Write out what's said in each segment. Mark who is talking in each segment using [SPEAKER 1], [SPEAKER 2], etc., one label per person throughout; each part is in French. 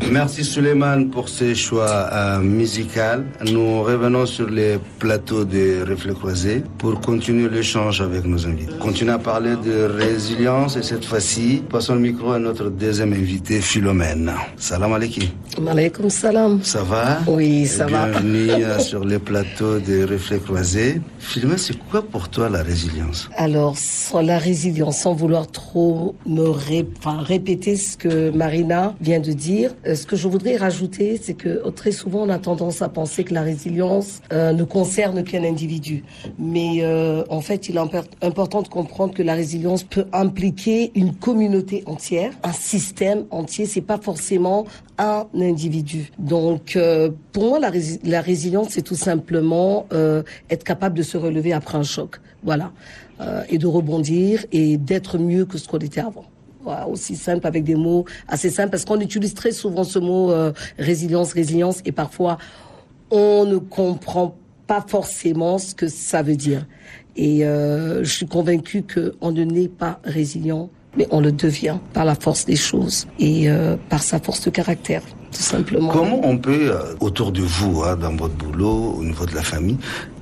[SPEAKER 1] Merci Suleiman pour ces choix musicaux. Nous revenons sur les plateaux de Reflets Croisés pour continuer l'échange avec nos invités. Continuons à parler de résilience et cette fois-ci, passons le micro à notre deuxième invité, Philomène. Salam alaikum.
[SPEAKER 2] Alaikum salam.
[SPEAKER 1] Ça va?
[SPEAKER 2] Oui, ça va.
[SPEAKER 1] Bienvenue sur les plateaux de Reflets Croisés. Philomène, c'est quoi pour toi la résilience?
[SPEAKER 2] Alors, sur la résilience, sans vouloir trop me répéter ce que Marina vient de dire, ce que je voudrais rajouter, c'est que très souvent on a tendance à penser que la résilience ne concerne qu'un individu. Mais en fait, il est important de comprendre que la résilience peut impliquer une communauté entière, un système entier. C'est pas forcément un individu. Donc, pour moi, la résilience, c'est tout simplement être capable de se relever après un choc. Voilà. Et de rebondir et d'être mieux que ce qu'on était avant. Voilà, aussi simple, avec des mots assez simples, parce qu'on utilise très souvent ce mot résilience, et parfois on ne comprend pas forcément ce que ça veut dire. Et je suis convaincue qu'on ne naît pas résilient, mais on le devient par la force des choses et par sa force de caractère, tout simplement.
[SPEAKER 1] Comment on peut, autour de vous, dans votre boulot, au niveau de la famille,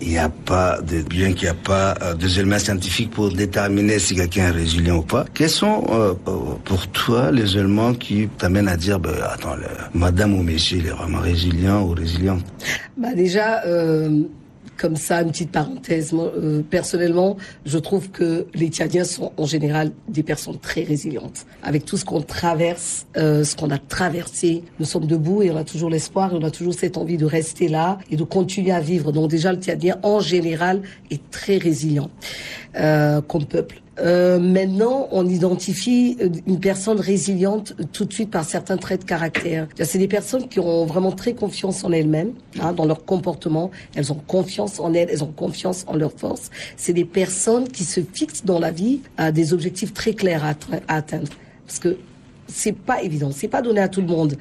[SPEAKER 1] bien qu'il n'y a pas des éléments scientifiques pour déterminer si quelqu'un est résilient ou pas, quels sont pour toi les éléments qui t'amènent à dire, attends, madame ou monsieur, il est vraiment résilient ou résiliente?
[SPEAKER 2] Déjà... Comme ça, une petite parenthèse. Personnellement, je trouve que les Tchadiens sont en général des personnes très résilientes. Avec tout ce qu'on traverse, ce qu'on a traversé, nous sommes debout et on a toujours l'espoir et on a toujours cette envie de rester là et de continuer à vivre. Donc déjà, le Tchadien, en général, est très résilient comme peuple. Maintenant, on identifie une personne résiliente tout de suite par certains traits de caractère. C'est des personnes qui ont vraiment très confiance en elles-mêmes, dans leur comportement. Elles ont confiance en elles, elles ont confiance en leur force. C'est des personnes qui se fixent dans la vie à des objectifs très clairs à atteindre. Parce que c'est pas évident, c'est pas donné à tout le monde.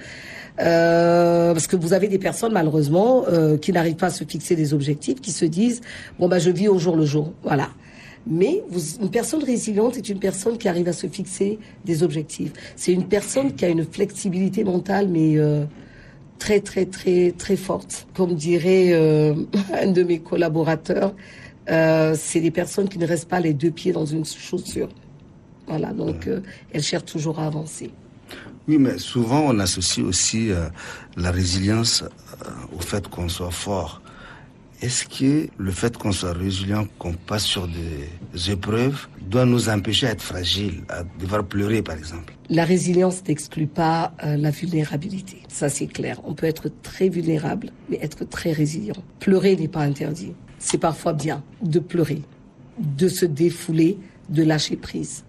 [SPEAKER 2] Parce que vous avez des personnes malheureusement qui n'arrivent pas à se fixer des objectifs, qui se disent je vis au jour le jour, voilà. Mais une personne résiliente est une personne qui arrive à se fixer des objectifs. C'est une personne qui a une flexibilité mentale, mais très, très, très, très forte. Comme dirait un de mes collaborateurs, c'est des personnes qui ne restent pas les deux pieds dans une chaussure. Voilà, donc elles cherchent toujours à avancer.
[SPEAKER 1] Oui, mais souvent on associe aussi la résilience au fait qu'on soit fort. Est-ce que le fait qu'on soit résilient, qu'on passe sur des épreuves, doit nous empêcher d'être fragiles, à devoir pleurer par exemple?
[SPEAKER 2] La résilience n'exclut pas la vulnérabilité. Ça c'est clair. On peut être très vulnérable, mais être très résilient. Pleurer n'est pas interdit. C'est parfois bien de pleurer, de se défouler, de lâcher prise.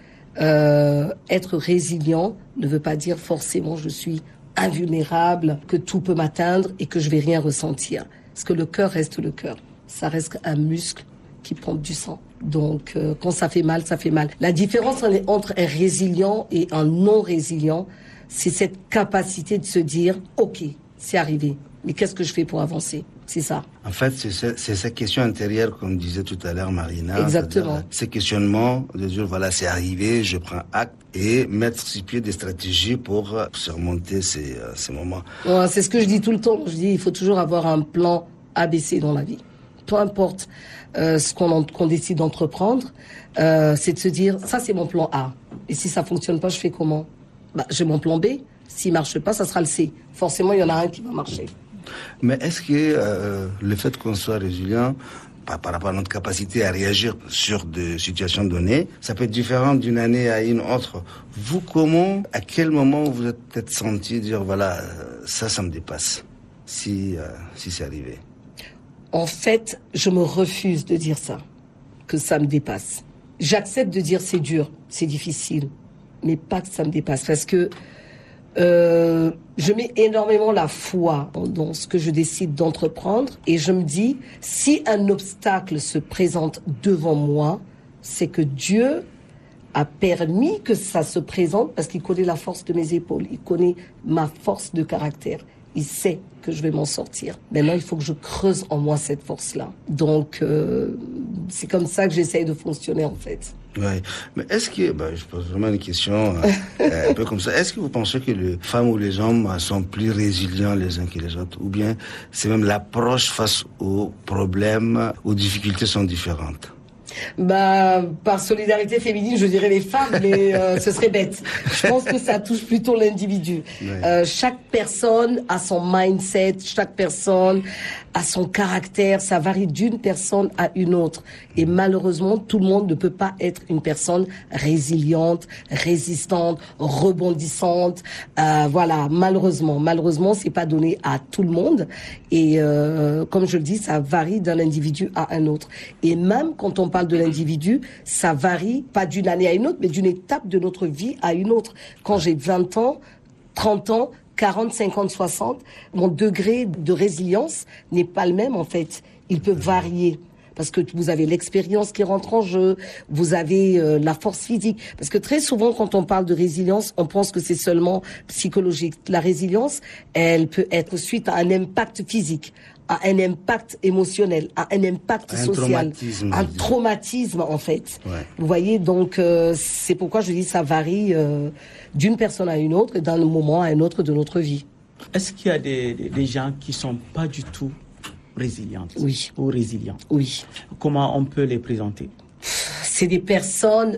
[SPEAKER 2] Être résilient ne veut pas dire forcément je suis invulnérable, que tout peut m'atteindre et que je vais rien ressentir. Parce que le cœur reste le cœur. Ça reste un muscle qui pompe du sang. Donc, quand ça fait mal, ça fait mal. La différence entre un résilient et un non résilient, c'est cette capacité de se dire, OK, c'est arrivé, mais qu'est-ce que je fais pour avancer? C'est ça.
[SPEAKER 1] En fait, c'est cette question intérieure, comme disait tout à l'heure Marina.
[SPEAKER 2] Exactement.
[SPEAKER 1] Ces questionnements de dire, voilà, c'est arrivé, je prends acte et mettre sur pied des stratégies pour surmonter ces moments.
[SPEAKER 2] Ouais, c'est ce que je dis tout le temps. Je dis, il faut toujours avoir un plan ABC dans la vie. Peu importe ce qu'on décide d'entreprendre, c'est de se dire, ça c'est mon plan A. Et si ça fonctionne pas, je fais comment? J'ai mon plan B. S'il marche pas, ça sera le C. Forcément, il y en a un qui va marcher.
[SPEAKER 1] Mais est-ce que le fait qu'on soit résilient par rapport à notre capacité à réagir sur des situations données, ça peut être différent d'une année à une autre? Vous, à quel moment vous êtes peut-être senti dire, voilà, ça me dépasse, si c'est arrivé?
[SPEAKER 2] En fait, je me refuse de dire ça, que ça me dépasse. J'accepte de dire c'est dur, c'est difficile, mais pas que ça me dépasse, parce que je mets énormément la foi dans ce que je décide d'entreprendre et je me dis, si un obstacle se présente devant moi, c'est que Dieu a permis que ça se présente parce qu'il connaît la force de mes épaules, il connaît ma force de caractère. il sait que je vais m'en sortir. Maintenant, il faut que je creuse en moi cette force-là. Donc, c'est comme ça que j'essaye de fonctionner, en fait.
[SPEAKER 1] Ouais. Mais est-ce que, je pose vraiment une question un peu comme ça. Est-ce que vous pensez que les femmes ou les hommes sont plus résilients les uns que les autres? Ou bien c'est même l'approche face aux problèmes, aux difficultés sont différentes?
[SPEAKER 2] Par solidarité féminine, je dirais les femmes, mais ce serait bête. Je pense que ça touche plutôt l'individu. Ouais. Chaque personne a son mindset, chaque personne a son caractère. Ça varie d'une personne à une autre. Et malheureusement, tout le monde ne peut pas être une personne résiliente, résistante, rebondissante. Voilà, malheureusement, c'est pas donné à tout le monde. Et comme je le dis, ça varie d'un individu à un autre. Et même quand on parle de l'individu, ça varie pas d'une année à une autre, mais d'une étape de notre vie à une autre. Quand j'ai 20 ans, 30 ans, 40, 50, 60, mon degré de résilience n'est pas le même en fait. Il peut varier. Parce que vous avez l'expérience qui rentre en jeu, vous avez la force physique. Parce que très souvent, quand on parle de résilience, on pense que c'est seulement psychologique. La résilience, elle peut être suite à un impact physique, à un impact émotionnel, à un impact social, un traumatisme en fait. Ouais. Vous voyez, donc c'est pourquoi je dis ça varie d'une personne à une autre et d'un moment à un autre de notre vie.
[SPEAKER 3] Est-ce qu'il y a des gens qui sont pas du tout résilientes?
[SPEAKER 2] Oui.
[SPEAKER 3] Ou résilients?
[SPEAKER 2] Oui.
[SPEAKER 3] Comment on peut les présenter?
[SPEAKER 2] C'est des personnes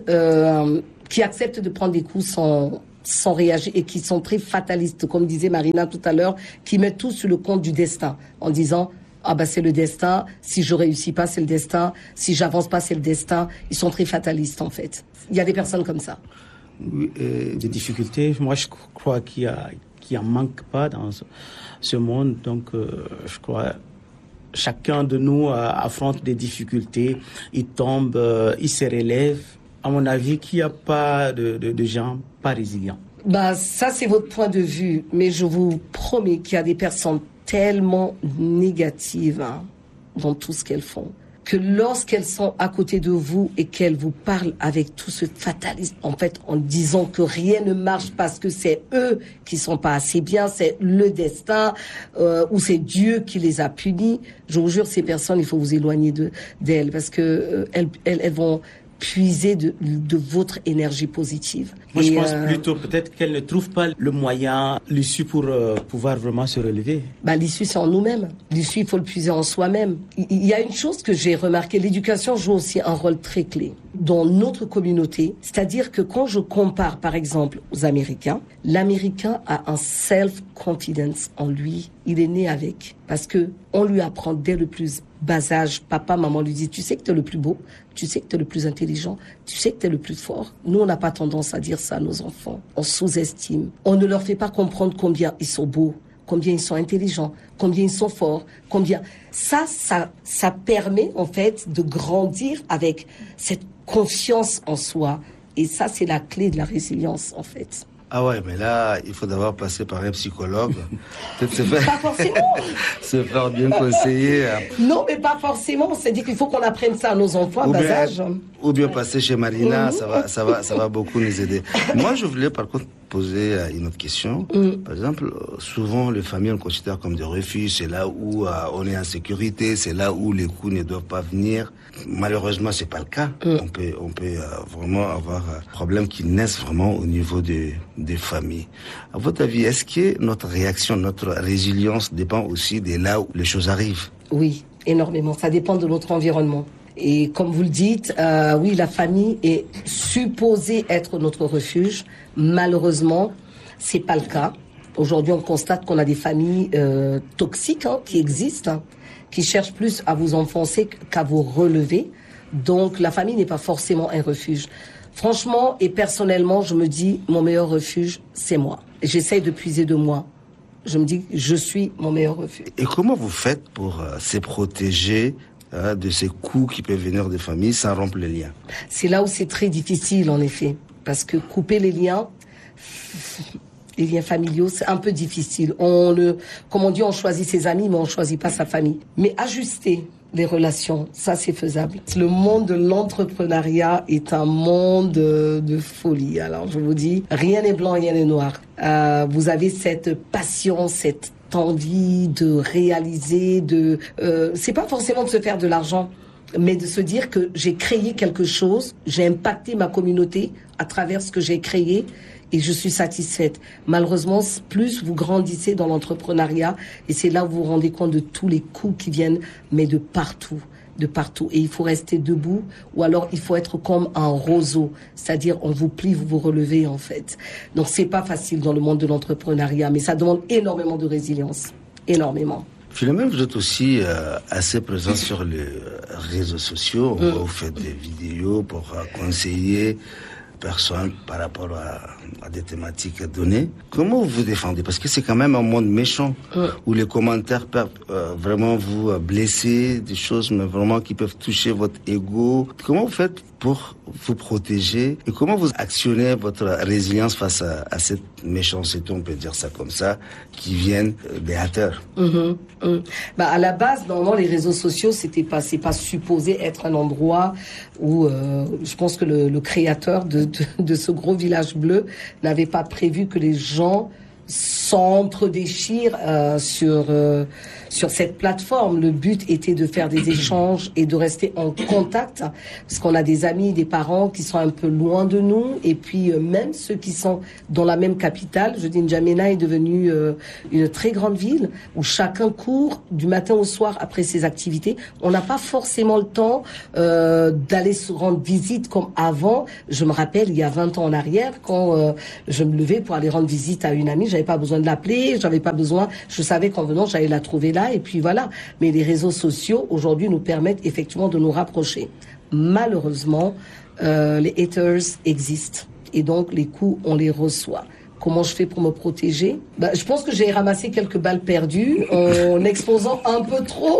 [SPEAKER 2] qui acceptent de prendre des coups sans réagir et qui sont très fatalistes, comme disait Marina tout à l'heure, qui mettent tout sur le compte du destin en disant c'est le destin, si je réussis pas c'est le destin, si j'avance pas c'est le destin. Ils sont très fatalistes en fait. Il y a des personnes comme ça.
[SPEAKER 3] Oui, des difficultés, moi je crois qu'il y en manque pas dans ce monde, donc je crois chacun de nous affronte des difficultés, il tombe, il se relève. À mon avis, qu'il n'y a pas de gens pas résilients.
[SPEAKER 2] Ça, c'est votre point de vue. Mais je vous promets qu'il y a des personnes tellement négatives dans tout ce qu'elles font, que lorsqu'elles sont à côté de vous et qu'elles vous parlent avec tout ce fatalisme, en fait, en disant que rien ne marche parce que c'est eux qui sont pas assez bien, c'est le destin, ou c'est Dieu qui les a punis. Je vous jure, ces personnes, il faut vous éloigner d'elles parce que elles vont puiser de votre énergie positive.
[SPEAKER 3] Moi, je pense plutôt peut-être qu'elle ne trouve pas le moyen, l'issue pour pouvoir vraiment se relever.
[SPEAKER 2] L'issue, c'est en nous-mêmes. L'issue, il faut le puiser en soi-même. Il y a une chose que j'ai remarqué, l'éducation joue aussi un rôle très clé dans notre communauté. C'est-à-dire que quand je compare, par exemple, aux Américains, l'Américain a un self-confidence en lui. Il est né avec. Parce que on lui apprend dès le plus bas âge, papa, maman lui dit, tu sais que tu es le plus beau, tu sais que tu es le plus intelligent, tu sais que tu es le plus fort. Nous, on n'a pas tendance à dire ça à nos enfants. On sous-estime. On ne leur fait pas comprendre combien ils sont beaux, combien ils sont intelligents, combien ils sont forts, combien... Ça permet, en fait, de grandir avec cette confiance en soi. Et ça, c'est la clé de la résilience, en fait.
[SPEAKER 1] Ah ouais, mais là, il faut d'abord passer par un psychologue. Peut-être
[SPEAKER 2] pas forcément.
[SPEAKER 1] Se faire bien conseiller.
[SPEAKER 2] Non, mais pas forcément. C'est-à-dire qu'il faut qu'on apprenne ça à nos enfants à bas âge.
[SPEAKER 1] Ou bien passer chez Marina, ça va beaucoup nous aider. Moi, je voulais par contre poser une autre question. Par exemple, souvent les familles on considère comme des refuges, c'est là où on est en sécurité, c'est là où les coups ne doivent pas venir. Malheureusement, c'est pas le cas. On peut vraiment avoir problèmes qui naissent vraiment au niveau des familles. À votre avis, est-ce que notre réaction, notre résilience dépend aussi de là où les choses arrivent?
[SPEAKER 2] Oui, énormément. Ça dépend de notre environnement. Et comme vous le dites, oui, la famille est supposée être notre refuge. Malheureusement, c'est pas le cas. Aujourd'hui, on constate qu'on a des familles toxiques qui existent, qui cherchent plus à vous enfoncer qu'à vous relever. Donc, la famille n'est pas forcément un refuge. Franchement et personnellement, je me dis, mon meilleur refuge, c'est moi. J'essaye de puiser de moi. Je me dis, je suis mon meilleur refuge.
[SPEAKER 1] Et comment vous faites pour se protéger de ces coups qui peuvent venir des familles sans rompre les liens?
[SPEAKER 2] C'est là où c'est très difficile, en effet. Parce que couper les liens familiaux, c'est un peu difficile. Comme on dit, on choisit ses amis, mais on choisit pas sa famille. Mais ajuster les relations, ça c'est faisable. Le monde de l'entrepreneuriat est un monde de folie. Alors je vous dis, rien n'est blanc, rien n'est noir. Vous avez cette passion, cette envie de réaliser, c'est pas forcément de se faire de l'argent, mais de se dire que j'ai créé quelque chose, j'ai impacté ma communauté à travers ce que j'ai créé et je suis satisfaite. Malheureusement, plus vous grandissez dans l'entrepreneuriat et c'est là où vous vous rendez compte de tous les coups qui viennent, mais de partout. Et il faut rester debout ou alors il faut être comme un roseau, c'est-à-dire on vous plie, vous vous relevez en fait. Donc c'est pas facile dans le monde de l'entrepreneuriat, mais ça demande énormément de résilience, énormément.
[SPEAKER 1] Philomène, vous êtes aussi assez présent sur les réseaux sociaux. Vous faites des vidéos pour conseiller personnes par rapport à des thématiques données. Comment vous vous défendez? Parce que c'est quand même un monde méchant où les commentaires peuvent vraiment vous blesser, des choses mais vraiment qui peuvent toucher votre ego. Comment vous faites pour vous protéger et comment vous actionnez votre résilience face à cette méchanceté, on peut dire ça comme ça, qui viennent des haters?
[SPEAKER 2] À la base, normalement, les réseaux sociaux, c'est pas supposé être un endroit où je pense que le créateur de ce gros village bleu n'avait pas prévu que les gens s'entre-déchirent sur cette plateforme. Le but était de faire des échanges et de rester en contact, parce qu'on a des amis, des parents qui sont un peu loin de nous, et puis même ceux qui sont dans la même capitale. Je dis, N'Djamena est devenue une très grande ville où chacun court du matin au soir après ses activités. On n'a pas forcément le temps d'aller se rendre visite comme avant. Je me rappelle, il y a 20 ans en arrière, quand je me levais pour aller rendre visite à une amie, j'avais pas besoin de l'appeler, je savais qu'en venant, j'allais la trouver là, et puis voilà. Mais les réseaux sociaux, aujourd'hui, nous permettent effectivement de nous rapprocher. Malheureusement, les haters existent. Et donc, les coups, on les reçoit. Comment je fais pour me protéger? Je pense que j'ai ramassé quelques balles perdues en exposant un peu trop,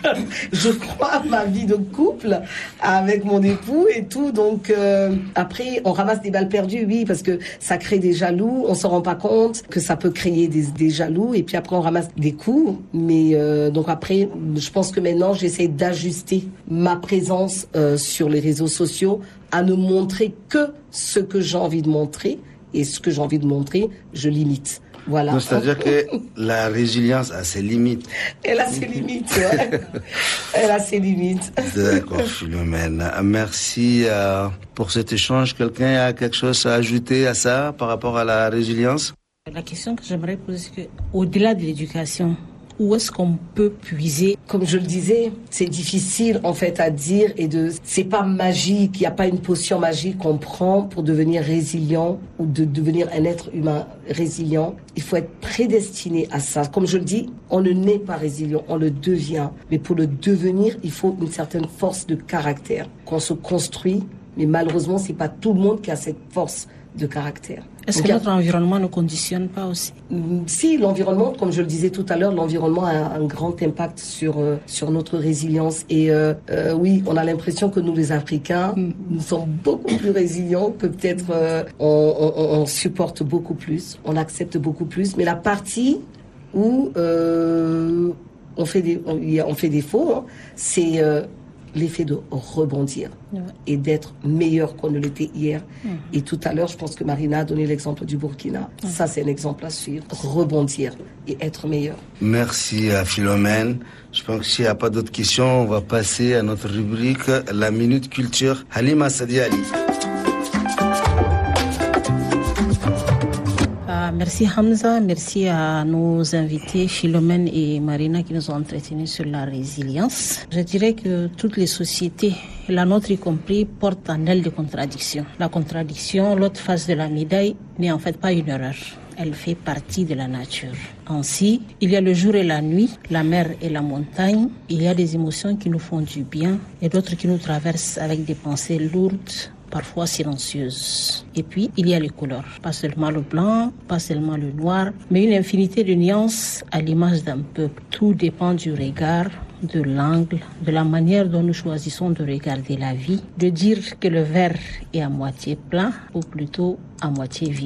[SPEAKER 2] je crois, ma vie de couple avec mon époux et tout. Donc après, on ramasse des balles perdues, oui, parce que ça crée des jaloux. On s'en rend pas compte que ça peut créer des jaloux. Et puis après, on ramasse des coups. Mais donc après, je pense que maintenant, j'essaie d'ajuster ma présence sur les réseaux sociaux à ne montrer que ce que j'ai envie de montrer. Et ce que j'ai envie de montrer, je limite. Voilà.
[SPEAKER 1] Donc, c'est-à-dire que la résilience a ses limites.
[SPEAKER 2] Elle a ses limites, ouais. Elle a ses limites.
[SPEAKER 1] D'accord, Philomène. Merci pour cet échange. Quelqu'un a quelque chose à ajouter à ça par rapport à la résilience?
[SPEAKER 4] La question que j'aimerais poser, c'est qu'au-delà de l'éducation, où est-ce qu'on peut puiser?
[SPEAKER 2] Comme je le disais, c'est difficile en fait à dire c'est pas magique, il n'y a pas une potion magique qu'on prend pour devenir résilient ou de devenir un être humain résilient. Il faut être prédestiné à ça. Comme je le dis, on ne naît pas résilient, on le devient. Mais pour le devenir, il faut une certaine force de caractère qu'on se construit. Mais malheureusement, c'est pas tout le monde qui a cette force de caractère.
[SPEAKER 4] Est-ce que notre environnement ne conditionne pas aussi?
[SPEAKER 2] Si, l'environnement, comme je le disais tout à l'heure, l'environnement a un grand impact sur notre résilience. Et oui, on a l'impression que nous, les Africains, nous sommes beaucoup plus résilients, que peut-être on supporte beaucoup plus, on accepte beaucoup plus. Mais la partie où on fait défaut, hein, c'est l'effet de rebondir et d'être meilleur qu'on ne l'était hier. Et tout à l'heure, je pense que Marina a donné l'exemple du Burkina. Ça, c'est un exemple à suivre. Rebondir et être meilleur.
[SPEAKER 1] Merci à Philomène. Je pense que s'il n'y a pas d'autres questions, on va passer à notre rubrique, la Minute Culture. Halima Sadi Ali.
[SPEAKER 4] Merci Hamza, merci à nos invités Philomène et Marina qui nous ont entretenus sur la résilience. Je dirais que toutes les sociétés, la nôtre y compris, portent en elles des contradictions. La contradiction, l'autre face de la médaille, n'est en fait pas une erreur. Elle fait partie de la nature. Ainsi, il y a le jour et la nuit, la mer et la montagne. Il y a des émotions qui nous font du bien et d'autres qui nous traversent avec des pensées lourdes, parfois silencieuses. Et puis, il y a les couleurs. Pas seulement le blanc, pas seulement le noir, mais une infinité de nuances à l'image d'un peuple. Tout dépend du regard, de l'angle, de la manière dont nous choisissons de regarder la vie, de dire que le verre est à moitié plein ou plutôt à moitié vide.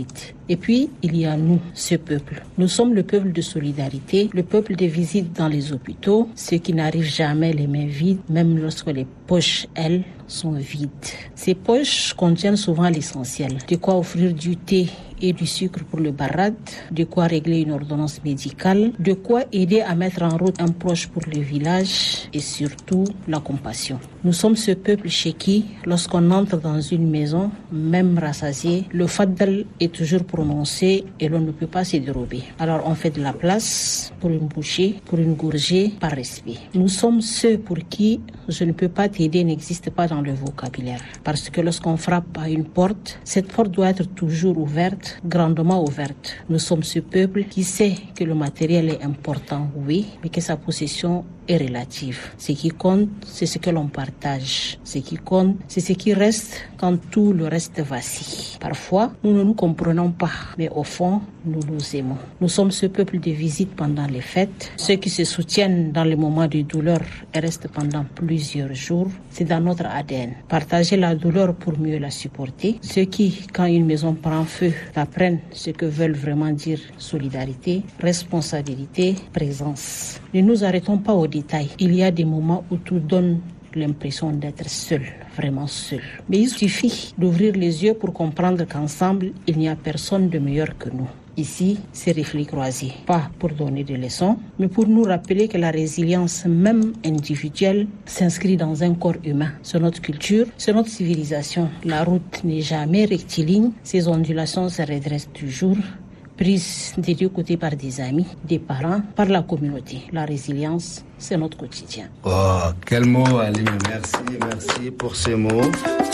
[SPEAKER 4] Et puis, il y a nous, ce peuple. Nous sommes le peuple de solidarité, le peuple des visites dans les hôpitaux, ceux qui n'arrivent jamais les mains vides, même lorsque les poches, elles, sont vides. Ces poches contiennent souvent l'essentiel. De quoi offrir du thé et du sucre pour le barad, de quoi régler une ordonnance médicale, de quoi aider à mettre en route un proche pour le village et surtout la compassion. Nous sommes ce peuple chez qui, lorsqu'on entre dans une maison, même rassasié, le faddal est toujours prononcé et l'on ne peut pas se dérober. Alors on fait de la place pour une bouchée, pour une gorgée, par respect. Nous sommes ceux pour qui je ne peux pas t'aider n'existe pas dans le vocabulaire. Parce que lorsqu'on frappe à une porte, cette porte doit être toujours ouverte, grandement ouverte. Nous sommes ce peuple qui sait que le matériel est important, oui, mais que sa possession est relative. Ce qui compte, c'est ce que l'on partage. Ce qui compte, c'est ce qui reste quand tout le reste vacille. Parfois, nous ne nous comprenons pas, mais au fond, nous nous aimons. Nous sommes ce peuple de visite pendant les fêtes, ceux qui se soutiennent dans les moments de douleur et restent pendant plusieurs jours. C'est dans notre ADN. Partager la douleur pour mieux la supporter. Ceux qui, quand une maison prend feu, apprennent ce que veulent vraiment dire solidarité, responsabilité, présence. Ne nous arrêtons pas aux détails. Il y a des moments où tout donne l'impression d'être seul, vraiment seul. Mais il suffit d'ouvrir les yeux pour comprendre qu'ensemble, il n'y a personne de meilleur que nous. Ici, c'est reflets croisés. Pas pour donner des leçons, mais pour nous rappeler que la résilience, même individuelle, s'inscrit dans un corps humain. C'est notre culture, c'est notre civilisation. La route n'est jamais rectiligne, ses ondulations se redressent toujours. Prise des deux côtés par des amis, des parents, par la communauté. La résilience, c'est notre quotidien.
[SPEAKER 1] Oh, quel mot, Ali. Merci pour ces mots.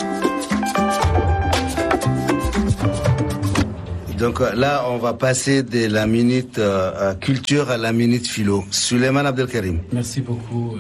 [SPEAKER 1] Donc là, on va passer de la minute culture à la minute philo. Souleymane Abdelkarim.
[SPEAKER 5] Merci beaucoup,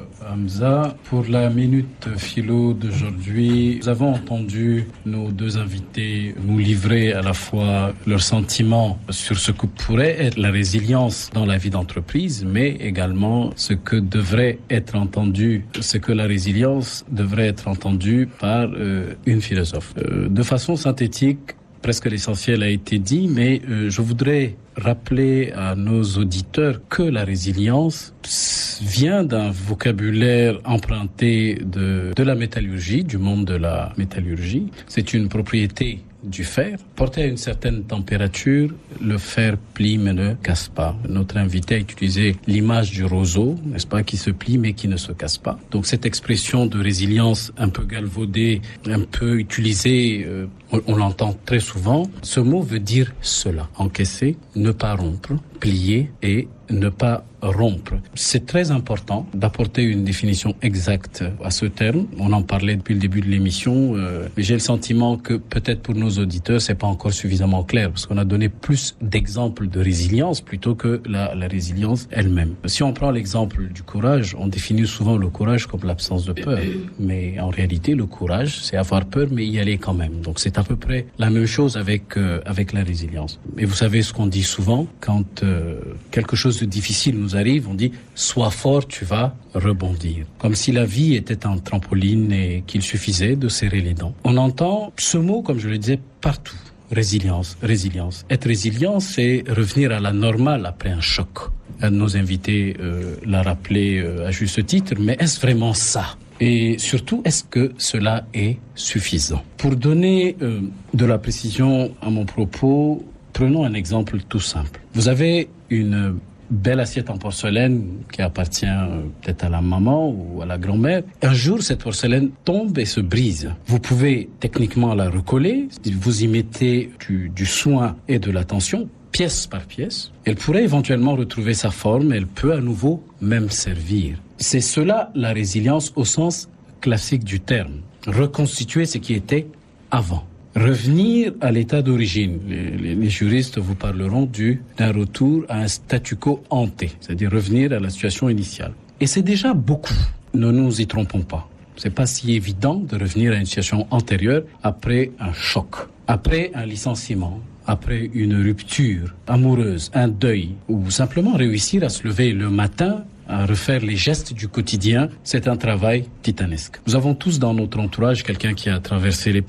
[SPEAKER 5] Hamza. Pour la minute philo d'aujourd'hui, nous avons entendu nos deux invités nous livrer à la fois leurs sentiments sur ce que pourrait être la résilience dans la vie d'entreprise, mais également ce que devrait être entendu, ce que la résilience devrait être entendue par une philosophe. De façon synthétique, presque l'essentiel a été dit, mais je voudrais rappeler à nos auditeurs que la résilience vient d'un vocabulaire emprunté de la métallurgie, du monde de la métallurgie. C'est une propriété du fer. Porté à une certaine température, le fer plie mais ne casse pas. Notre invité a utilisé l'image du roseau, n'est-ce pas, qui se plie mais qui ne se casse pas. Donc cette expression de résilience un peu galvaudée, un peu utilisée, on l'entend très souvent. Ce mot veut dire cela, encaisser, ne pas rompre, plier et ne pas rompre. C'est très important d'apporter une définition exacte à ce terme. On en parlait depuis le début de l'émission, mais j'ai le sentiment que peut-être pour nos auditeurs, c'est pas encore suffisamment clair, parce qu'on a donné plus d'exemples de résilience plutôt que la résilience elle-même. Si on prend l'exemple du courage, on définit souvent le courage comme l'absence de peur, mais en réalité, le courage, c'est avoir peur, mais y aller quand même. Donc c'est à peu près la même chose avec la résilience. Et vous savez ce qu'on dit souvent, quand quelque chose de difficile nous arrive, on dit « sois fort, tu vas rebondir ». Comme si la vie était un trampoline et qu'il suffisait de serrer les dents. On entend ce mot, comme je le disais, partout. Résilience. Être résilient, c'est revenir à la normale après un choc. Un de nos invités l'a rappelé à juste titre, mais est-ce vraiment ça ? Et surtout, est-ce que cela est suffisant ? Pour donner de la précision à mon propos, prenons un exemple tout simple. Vous avez une belle assiette en porcelaine qui appartient peut-être à la maman ou à la grand-mère. Un jour, cette porcelaine tombe et se brise. Vous pouvez techniquement la recoller, vous y mettez du soin et de l'attention, pièce par pièce. Elle pourrait éventuellement retrouver sa forme, elle peut à nouveau même servir. C'est cela la résilience au sens classique du terme. Reconstituer ce qui était avant. Revenir à l'état d'origine. Les juristes vous parleront d'un retour à un statu quo ante, c'est-à-dire revenir à la situation initiale. Et c'est déjà beaucoup. Ne nous y trompons pas. C'est pas si évident de revenir à une situation antérieure après un choc, après un licenciement, après une rupture amoureuse, un deuil, ou simplement réussir à se lever le matin, à refaire les gestes du quotidien. C'est un travail titanesque. Nous avons tous dans notre entourage quelqu'un qui a traversé l'épreuve.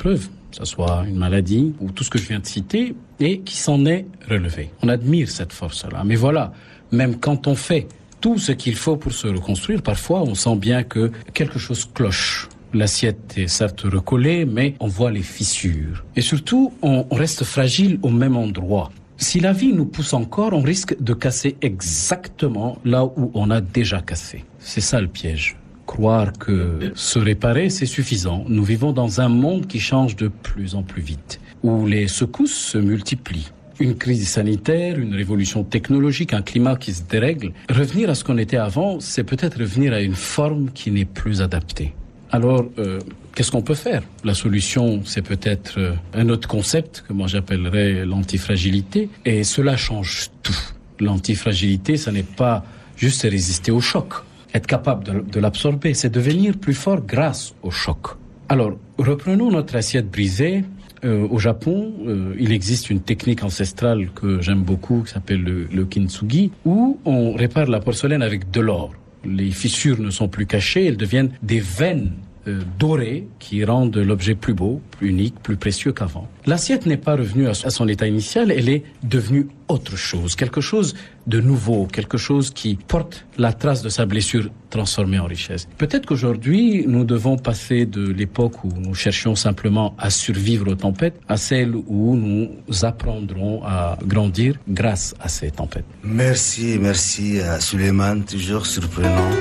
[SPEAKER 5] que ce soit une maladie ou tout ce que je viens de citer, et qui s'en est relevé. On admire cette force-là. Mais voilà, même quand on fait tout ce qu'il faut pour se reconstruire, parfois on sent bien que quelque chose cloche. L'assiette est certes recollée, mais on voit les fissures. Et surtout, on reste fragile au même endroit. Si la vie nous pousse encore, on risque de casser exactement là où on a déjà cassé. C'est ça le piège. Croire que se réparer, c'est suffisant. Nous vivons dans un monde qui change de plus en plus vite, où les secousses se multiplient. Une crise sanitaire, une révolution technologique, un climat qui se dérègle. Revenir à ce qu'on était avant, c'est peut-être revenir à une forme qui n'est plus adaptée. Alors, qu'est-ce qu'on peut faire? La solution, c'est peut-être un autre concept que moi j'appellerais l'antifragilité. Et cela change tout. L'antifragilité, ça n'est pas juste résister au choc. Être capable de l'absorber, c'est devenir plus fort grâce au choc. Alors, reprenons notre assiette brisée. Au Japon, il existe une technique ancestrale que j'aime beaucoup, qui s'appelle le kintsugi, où on répare la porcelaine avec de l'or. Les fissures ne sont plus cachées, elles deviennent des veines dorées qui rendent l'objet plus beau, plus unique, plus précieux qu'avant. L'assiette n'est pas revenue à son état initial, elle est devenue autre chose, quelque chose de nouveau, quelque chose qui porte la trace de sa blessure transformée en richesse. Peut-être qu'aujourd'hui, nous devons passer de l'époque où nous cherchions simplement à survivre aux tempêtes à celle où nous apprendrons à grandir grâce à ces tempêtes.
[SPEAKER 1] Merci à Souleymane, toujours surprenant.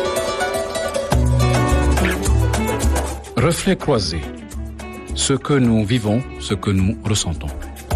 [SPEAKER 5] Reflets croisés. Ce que nous vivons, ce que nous ressentons.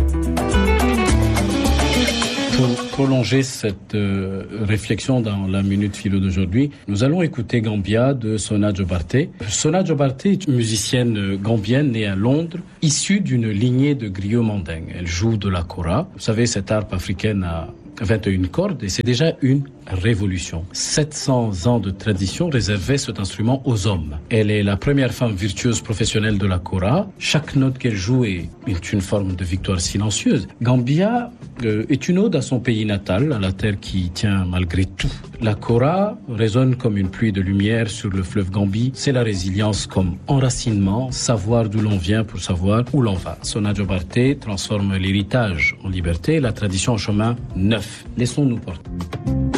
[SPEAKER 5] Pour prolonger cette réflexion dans la Minute Philo d'aujourd'hui, nous allons écouter Gambia de Sona Jobarteh. Sona Jobarteh est une musicienne gambienne née à Londres, issue d'une lignée de griots mandingues. Elle joue de la kora. Vous savez, cette harpe africaine a 21 cordes et c'est déjà une révolution. 700 ans de tradition réservaient cet instrument aux hommes. Elle est la première femme virtuose professionnelle de la kora. Chaque note qu'elle joue est une forme de victoire silencieuse. Gambia est une ode à son pays natal, à la terre qui tient malgré tout. La kora résonne comme une pluie de lumière sur le fleuve Gambie. C'est la résilience comme enracinement, savoir d'où l'on vient pour savoir où l'on va. Sona Jobarteh transforme l'héritage en liberté, la tradition en chemin neuf. Laissons-nous porter.